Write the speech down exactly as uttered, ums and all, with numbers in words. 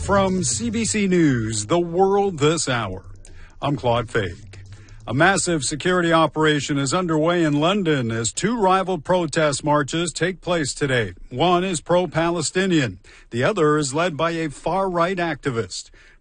From C B C News, The World This Hour, I'm Claude Fake. A massive security operation is underway in London as two rival protest marches take place today. One is pro-Palestinian. The other is led by a far-right activist.